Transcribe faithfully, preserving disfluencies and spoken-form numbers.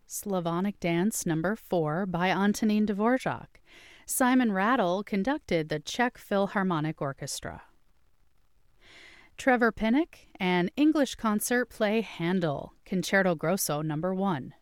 Slavonic Dance Number four by Antonin Dvorak. Simon Rattle conducted the Czech Philharmonic Orchestra. Trevor Pinnock and English Concert Play Handel, Concerto Grosso Number one.